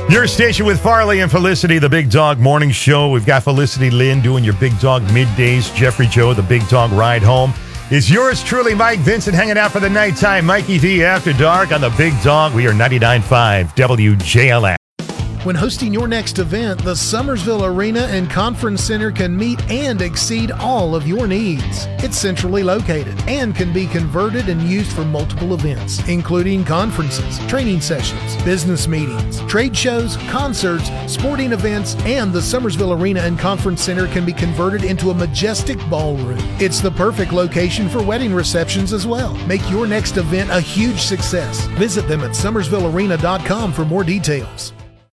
Your station with Farley and Felicity, the Big Dog Morning Show. We've got Felicity Lynn doing your Big Dog Middays. Jeffrey Joe, the Big Dog Ride Home. Is yours truly, Mike Vincent, hanging out for the nighttime. Mikey V After Dark on the Big Dog. We are 99.5 WJLX. When hosting your next event, the Summersville Arena and Conference Center can meet and exceed all of your needs. It's centrally located and can be converted and used for multiple events, including conferences, training sessions, business meetings, trade shows, concerts, sporting events, and the Summersville Arena and Conference Center can be converted into a majestic ballroom. It's the perfect location for wedding receptions as well. Make your next event a huge success. Visit them at summersvillearena.com for more details.